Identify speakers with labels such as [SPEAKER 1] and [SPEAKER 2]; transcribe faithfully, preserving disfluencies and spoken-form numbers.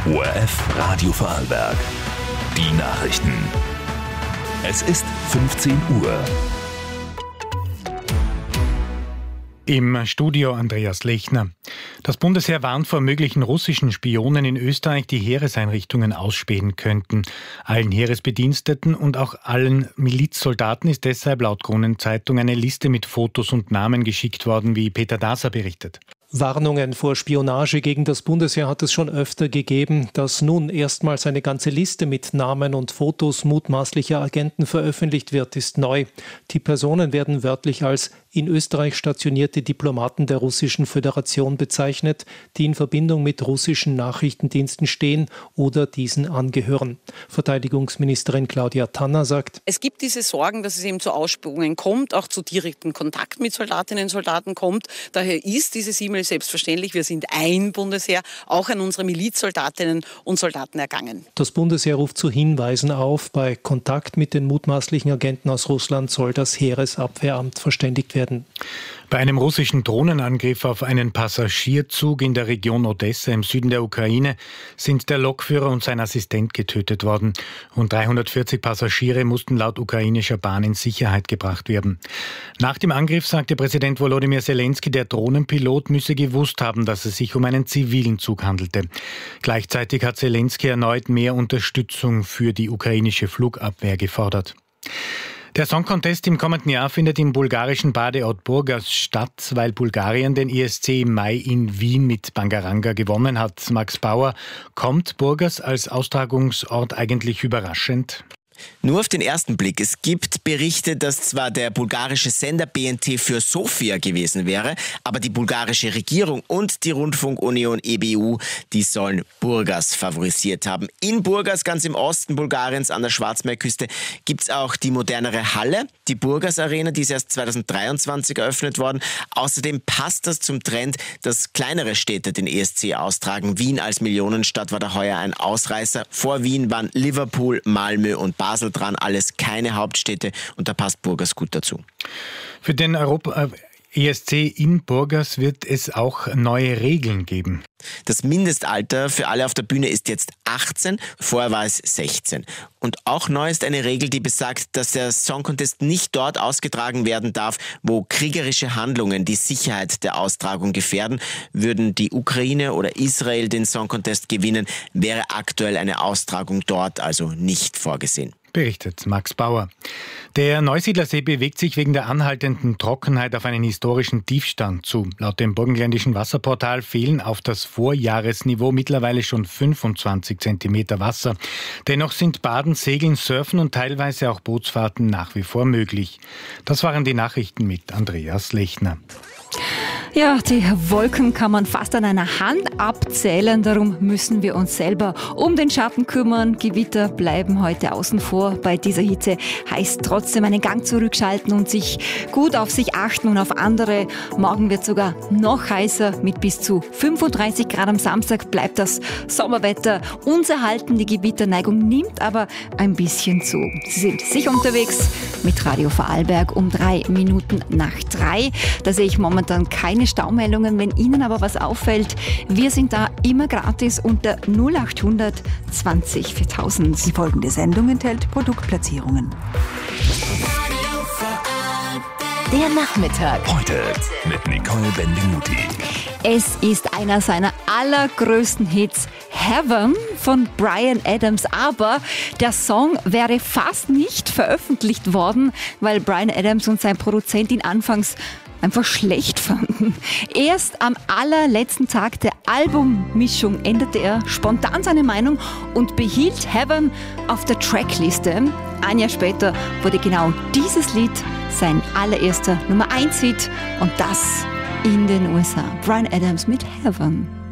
[SPEAKER 1] O R F Radio Vorarlberg. Die Nachrichten. Es ist fünfzehn Uhr.
[SPEAKER 2] Im Studio Andreas Lechner. Das Bundesheer warnt vor möglichen russischen Spionen in Österreich, die Heereseinrichtungen ausspähen könnten. Allen Heeresbediensteten und auch allen Milizsoldaten ist deshalb laut Kronenzeitung eine Liste mit Fotos und Namen geschickt worden, wie Peter Daser berichtet.
[SPEAKER 3] Warnungen vor Spionage gegen das Bundesheer hat es schon öfter gegeben. Dass nun erstmals eine ganze Liste mit Namen und Fotos mutmaßlicher Agenten veröffentlicht wird, ist neu. Die Personen werden wörtlich als in Österreich stationierte Diplomaten der Russischen Föderation bezeichnet, die in Verbindung mit russischen Nachrichtendiensten stehen oder diesen angehören. Verteidigungsministerin Claudia Tanner sagt:
[SPEAKER 4] Es gibt diese Sorgen, dass es eben zu Ausspähungen kommt, auch zu direkten Kontakt mit Soldatinnen und Soldaten kommt. Daher ist dieses E-Mail selbstverständlich, wir sind ein Bundesheer, auch an unsere Milizsoldatinnen und Soldaten ergangen.
[SPEAKER 3] Das Bundesheer ruft zu Hinweisen auf. Bei Kontakt mit den mutmaßlichen Agenten aus Russland soll das Heeresabwehramt verständigt werden.
[SPEAKER 2] Bei einem russischen Drohnenangriff auf einen Passagierzug in der Region Odessa im Süden der Ukraine sind der Lokführer und sein Assistent getötet worden. Rund dreihundertvierzig Passagiere mussten laut ukrainischer Bahn in Sicherheit gebracht werden. Nach dem Angriff sagte Präsident Volodymyr Zelensky, der Drohnenpilot müsse gewusst haben, dass es sich um einen zivilen Zug handelte. Gleichzeitig hat Zelensky erneut mehr Unterstützung für die ukrainische Flugabwehr gefordert. Der Song Contest im kommenden Jahr findet im bulgarischen Badeort Burgas statt, weil Bulgarien den E S C im Mai in Wien mit Bangaranga gewonnen hat. Max Bauer, kommt Burgas als Austragungsort eigentlich überraschend?
[SPEAKER 5] Nur auf den ersten Blick. Es gibt Berichte, dass zwar der bulgarische Sender B N T für Sofia gewesen wäre, aber die bulgarische Regierung und die Rundfunkunion E B U, die sollen Burgas favorisiert haben. In Burgas, ganz im Osten Bulgariens an der Schwarzmeerküste, gibt es auch die modernere Halle, die Burgas Arena, die ist erst zweitausenddreiundzwanzig eröffnet worden. Außerdem passt das zum Trend, dass kleinere Städte den E S C austragen. Wien als Millionenstadt war da heuer ein Ausreißer. Vor Wien waren Liverpool, Malmö und Basel dran, alles keine Hauptstädte, und da passt Burgas gut dazu.
[SPEAKER 2] Für den Europa E S C in Burgas wird es auch neue Regeln geben.
[SPEAKER 5] Das Mindestalter für alle auf der Bühne ist jetzt achtzehn, vorher war es sechzehn. Und auch neu ist eine Regel, die besagt, dass der Song Contest nicht dort ausgetragen werden darf, wo kriegerische Handlungen die Sicherheit der Austragung gefährden. Würden die Ukraine oder Israel den Song Contest gewinnen, wäre aktuell eine Austragung dort also nicht vorgesehen.
[SPEAKER 2] Berichtet Max Bauer. Der Neusiedlersee bewegt sich wegen der anhaltenden Trockenheit auf einen historischen Tiefstand zu. Laut dem burgenländischen Wasserportal fehlen auf das Vorjahresniveau mittlerweile schon fünfundzwanzig Zentimeter Wasser. Dennoch sind Baden, Segeln, Surfen und teilweise auch Bootsfahrten nach wie vor möglich. Das waren die Nachrichten mit Andreas Lechner.
[SPEAKER 6] Ja, die Wolken kann man fast an einer Hand abzählen. Darum müssen wir uns selber um den Schatten kümmern. Gewitter bleiben heute außen vor. Bei dieser Hitze heißt trotzdem einen Gang zurückschalten und sich gut auf sich achten und auf andere. Morgen wird sogar noch heißer. Mit bis zu fünfunddreißig Grad am Samstag bleibt das Sommerwetter uns erhalten. Die Gewitterneigung nimmt aber ein bisschen zu. Sie sind sicher unterwegs mit Radio Vorarlberg um drei Minuten nach drei. Da sehe ich momentan keine Staumeldungen. Wenn Ihnen aber was auffällt, wir sind da immer gratis unter null achthundert zwanzig viertausend.
[SPEAKER 7] Die folgende Sendung enthält Produktplatzierungen.
[SPEAKER 6] Der Nachmittag.
[SPEAKER 1] Heute mit Nicole Benvenuti.
[SPEAKER 6] Es ist einer seiner allergrößten Hits, Heaven von Bryan Adams. Aber der Song wäre fast nicht veröffentlicht worden, weil Bryan Adams und sein Produzent ihn anfangs einfach schlecht fanden. Erst am allerletzten Tag der Albummischung änderte er spontan seine Meinung und behielt Heaven auf der Trackliste. Ein Jahr später wurde genau dieses Lied sein allererster Nummer eins Hit und das in den U S A. Bryan Adams mit Heaven.